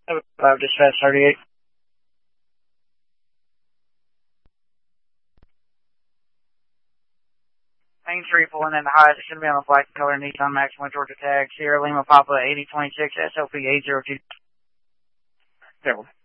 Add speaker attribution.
Speaker 1: Dispatch 38. Main Street pulling in the highest. It should be on the black color Nissan Maxima Georgia tag. Sierra Lima Papa 8026 SLP 802. Careful.